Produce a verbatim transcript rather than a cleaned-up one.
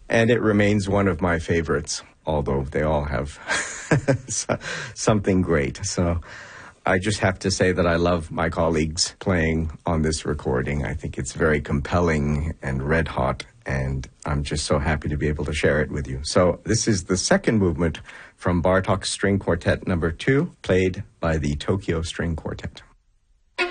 And it remains one of my favorites, although they all have something great. So I just have to say that I love my colleagues playing on this recording. I think it's very compelling and red hot, and I'm just so happy to be able to share it with you. So this is the second movement from Bartók's String Quartet number two, played by the Tokyo String Quartet.